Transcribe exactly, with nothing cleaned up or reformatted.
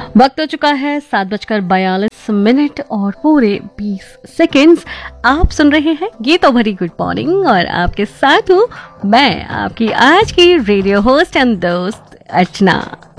वक्त हो चुका है सात बजकर बयालीस मिनट और पूरे बीस सेकेंड्स। आप सुन रहे हैं गीतों भरी गुड मॉर्निंग और आपके साथ हूँ मैं, आपकी आज की रेडियो होस्ट एंड दोस्त अर्चना।